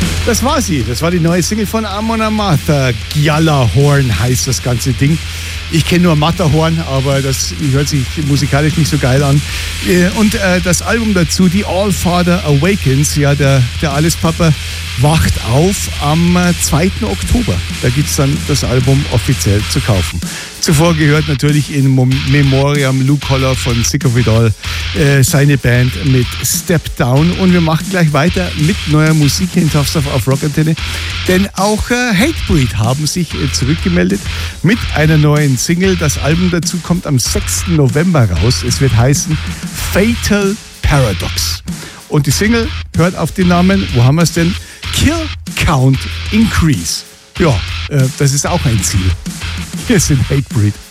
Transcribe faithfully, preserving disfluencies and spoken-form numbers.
Das war sie. Das war die neue Single von Amon Amarth. Gjallarhorn heißt das ganze Ding. Ich kenne nur Matterhorn, aber das hört sich musikalisch nicht so geil an. Und äh, das Album dazu, die All Father Awakens, ja, der, der Allespapa wacht auf am zweiten Oktober. Da gibt es dann das Album offiziell zu kaufen. Zuvor gehört natürlich in Memoriam Luke Holler von Sick of It All, äh, seine Band mit Step Down. Und wir machen gleich weiter mit neuer Musik in Tough auf Rockantenne. Denn auch äh, Hatebreed haben sich äh, zurückgemeldet mit einer neuen Single. Das Album dazu kommt am sechsten November raus. Es wird heißen Fatal Paradox. Und die Single hört auf den Namen, wo haben wir es denn? Kill Count Increase. Ja, äh, das ist auch ein Ziel. Hier sind Hatebreed.